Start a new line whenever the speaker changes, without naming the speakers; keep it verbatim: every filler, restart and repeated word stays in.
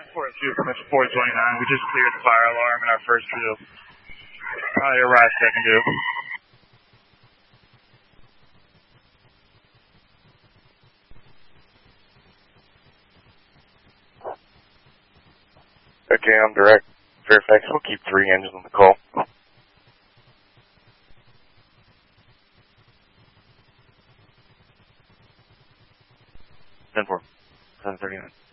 four oh two, permission four twenty-nine. We just cleared the fire alarm in our first field. Uh, you arrived second due.
Okay, I'm direct. Fairfax, we'll keep three engines on the call. ten four, seven thirty-nine.